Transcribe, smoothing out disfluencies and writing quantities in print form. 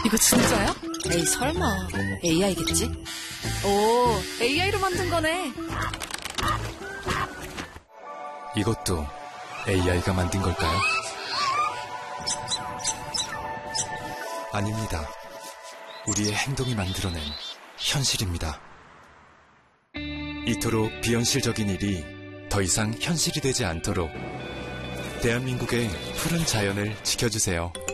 이거 진짜야? 에이, 설마. AI겠지? 오, AI로 만든 거네. 이것도 AI가 만든 걸까요? 아닙니다. 우리의 행동이 만들어낸 현실입니다. 이토록 비현실적인 일이 더 이상 현실이 되지 않도록 대한민국의 푸른 자연을 지켜주세요.